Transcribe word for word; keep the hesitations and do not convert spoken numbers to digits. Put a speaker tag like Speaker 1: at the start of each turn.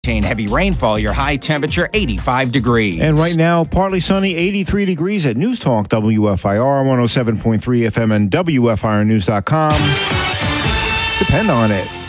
Speaker 1: Heavy rainfall, your high temperature eighty-five degrees.
Speaker 2: And right now, partly sunny, eighty-three degrees at News Talk W F I R one oh seven point three F M and W F I R news dot com. Depend on it.